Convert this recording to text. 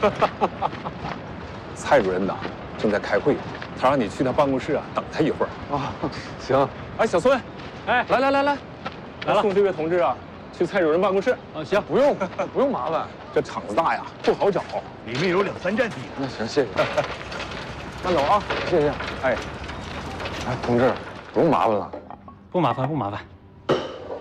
蔡主任呐，正在开会，他让你去他办公室啊等他一会儿。 啊，行。 哎，小孙， 哎， 来， 来了， 送这位同志啊去蔡主任办公室。 啊，行， 不用麻烦， 这厂子大呀，不好找。 里面有2、3站地。 那行，谢谢。 慢走啊， 谢谢。 哎， 哎，同志，不用麻烦了。 不麻烦，不麻烦。